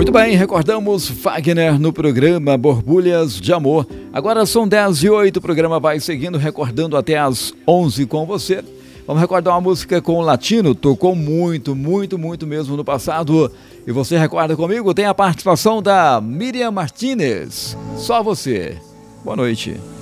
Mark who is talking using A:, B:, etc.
A: Muito bem, recordamos Fagner no programa Borbulhas de Amor. Agora são 10h08, o programa vai seguindo, recordando até as 11 com você. Vamos recordar uma música com o Latino, tocou muito mesmo no passado. E você recorda comigo? Tem a participação da Miriam Martínez. Só você. Boa noite.